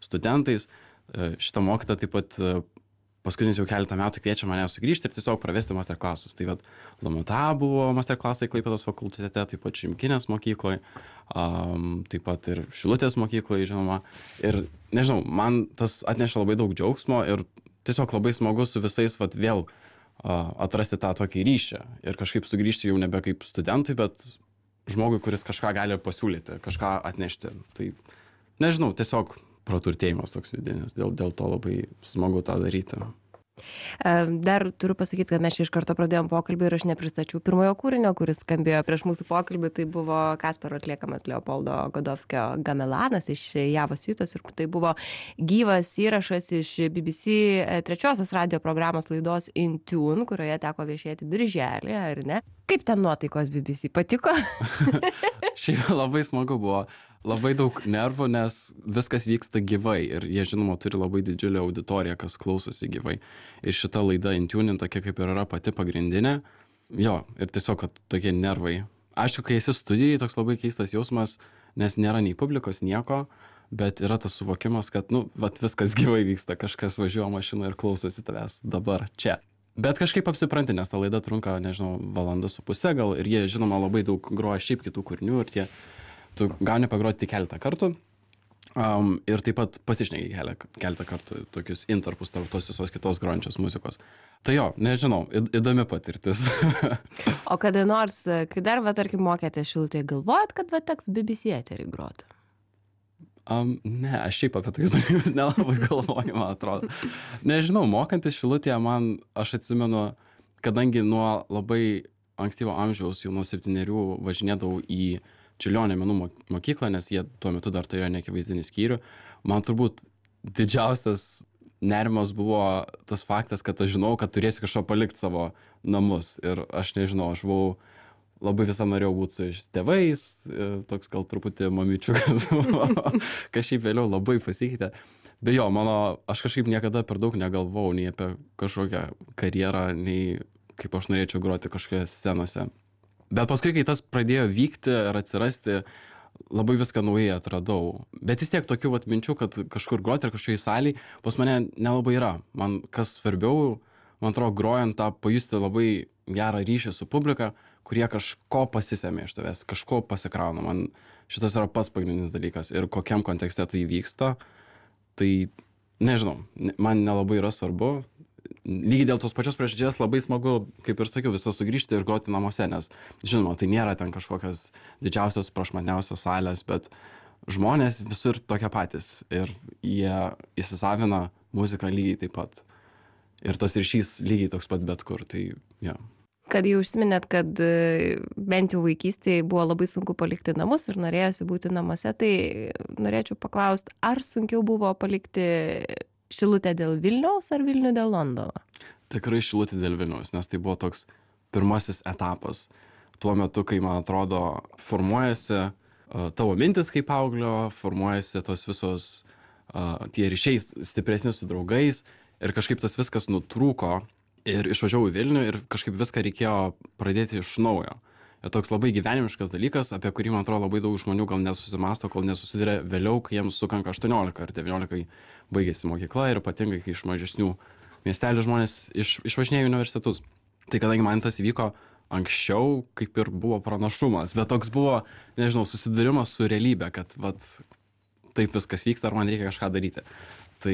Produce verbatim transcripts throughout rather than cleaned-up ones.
studentais. Šitą mokytoją taip pat paskutinis jau keletą metų kviečia mane sugrįžti ir tiesiog pravesti masterklasus. Tai vat Lomota buvo masterklasai Klaipėdos fakultete, taip pat Šimkinės mokykloje, um, taip pat ir Šilutės mokykloje, žinoma. Ir nežinau, man tas atneša labai daug džiaugsmo ir tiesiog labai smagu su visais vat vėl uh, atrasti tą tokį ryšį ir kažkaip sugrįžti jau nebe kaip studentui, bet žmogui, kuris kažką gali pasiūlyti, kažką atnešti. Tai nežinau, tiesiog praturtėjimas toks vidinis, dėl, dėl to labai smagu tą daryti. Dar turiu pasakyti, kad mes čia iš karto pradėjom pokalbį ir aš nepristačiau pirmojo kūrinio, kuris skambėjo prieš mūsų pokalbį, tai buvo Kasparo atliekamas Leopoldo Godofskio Gamelanas iš Javos siutos ir tai buvo gyvas įrašas iš B B C trečiosios radio programos laidos In Tune, kurioje teko viešėti birželį, ar ne? Kaip ten nuotaikos B B C? Patiko? Šiaip labai smagu buvo. Labai daug nervų, nes viskas vyksta gyvai ir jie, žinoma, turi labai didžiulę auditoriją, kas klausosi gyvai. Ir šita laida In Tune tokia kaip ir yra pati pagrindinė. Jo, ir tiesiog, kad tokie nervai. Aišku, kai esi studijai, toks labai keistas jausmas, nes nėra nei publikos, nieko, bet yra tas suvokimas, kad, nu, vat viskas gyvai vyksta, kažkas važiuoja mašina ir klausosi tavęs dabar, čia. Bet kažkaip apsipranti, nes ta laida trunka, nežinau, valandą su pusę gal, ir jie, žinoma, labai daug groja šiaip kitų kūrinių ir tie tu gauni pagroti tik keletą kartų um, ir taip pat pasišneki keletą kartų tokius interpus tarp tos visos kitos grojančios muzikos. Tai jo, nežinau, įdomi patirtis. O kada nors, kai dar, va, tarkim, mokėte Šilutėje, galvojat, kad va teks B B C eterį groti? Um, ne, aš šiaip apie tokius dalykus nelabai galvoju, man atrodo. Nežinau, mokantis Šilutėje man, aš atsimenu, kadangi nuo labai ankstyvo amžiaus, jau nuo septynerių važinėdavau į Čiurlionio menų mokyklą, nes jie tuo metu dar turėjo neakivaizdinį skyrių. Man turbūt didžiausias nerimas buvo tas faktas, kad aš žinau, kad turėsiu kažko palikti savo namus. Ir aš nežinau, aš buvau labai visą norėjau būti su tėvais, toks gal truputį mamyčiukas, kažkaip vėliau labai pasikeitė. Be jo, mano, aš kažkaip niekada per daug negalvojau nei apie kažkokią karjerą, nei kaip aš norėčiau groti kažkokioje scenose. Bet paskui, kai tas pradėjo vykti ir atsirasti, labai viską naujai atradau. Bet vis tiek tokių vat minčių, kad kažkur groti ar kažkokiai saliai, pas mane nelabai yra. Man kas svarbiau, man atrodo, grojant tą pajusti labai gerą ryšį su publika, kurie kažko pasisėmė iš tavęs, kažko pasikrauna. Man šitas yra pats pagrindinis dalykas. Ir kokiam kontekste tai vyksta, tai nežinau, man nelabai yra svarbu. Lygiai dėl tos pačios priežasties labai smagu, kaip ir sakiau, visą sugrįžti ir groti namuose, nes, žinoma, tai nėra ten kažkokios didžiausios, prašmatniausios salės, bet žmonės visur tokie patys ir jie įsisavina muziką lygiai taip pat. Ir tas ryšys lygiai toks pat bet kur, tai jo. Kad jau užsiminėt, kad bent jau vaikystėje buvo labai sunku palikti namus ir norėjosi būti namuose, tai norėčiau paklausti, ar sunkiau buvo palikti Šilutę dėl Vilniaus ar Vilnių dėl Londono? Tikrai Šilutė dėl Vilniaus, nes tai buvo toks pirmasis etapas. Tuo metu, kai, man atrodo, formuojasi uh, tavo mintis kaip paauglio, formuojasi tos visos uh, tie ryšiai stipresni su draugais ir kažkaip tas viskas nutrūko ir išvažiavau į Vilnių ir kažkaip viską reikėjo pradėti iš naujo. Ir toks labai gyvenimiškas dalykas, apie kurį, man atrodo, labai daug žmonių gal nesusimasto, kol nesusiduria vėliau, kai jiems sukanka aštuoniolika ar devyniolika baigėsi mokykla ir ypatingai, kai iš mažesnių miestelių žmonės iš, išvažinėjo į universitetus. Tai kadangi man tas įvyko anksčiau, kaip ir buvo pranašumas, bet toks buvo, nežinau, susidūrimas su realybė, kad vat, taip viskas vyksta, ar man reikia kažką daryti. Tai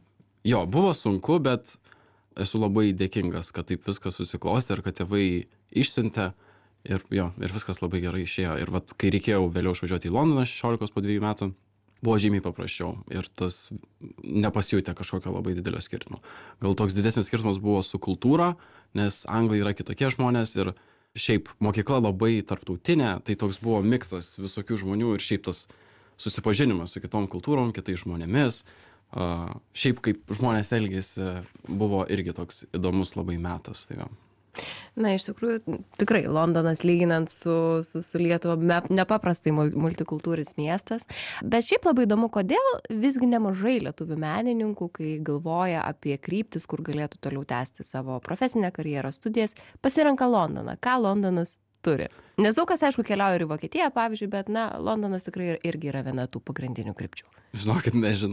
jo, buvo sunku, bet esu labai dėkingas, kad taip viskas susiklostė ir kad tėvai išsiuntė. Ir jo, ir viskas labai gerai išėjo. Ir vat, kai reikėjo vėliau išvažiuoti į Londoną šešiolikos po dviejų metų, buvo žymiai paprasčiau. Ir tas nepasijutė kažkokio labai didelio skirtumo. Gal toks didesnis skirtumas buvo su kultūra, nes anglai yra kitokie žmonės ir šiaip mokykla labai tarptautinė, tai toks buvo miksas visokių žmonių ir šiaip tas susipažinimas su kitom kultūrom, kitais žmonėmis. Uh, šiaip kaip žmonės elgėsi, buvo irgi toks įdomus labai metas. Tai va. Na, iš tikrųjų, tikrai Londonas lyginant su, su, su Lietuva nepaprastai multikultūris miestas, bet šiaip labai įdomu, kodėl visgi nemažai lietuvių menininkų, kai galvoja apie kryptis, kur galėtų toliau tęsti savo profesinę karjerą, studijas, pasirenka Londoną. Ką Londonas turi? Nes daug kas, aišku, keliauja ir į Vokietiją, pavyzdžiui, bet, na, Londonas tikrai irgi yra viena tų pagrindinių krypčių. Žinokit, nežinau.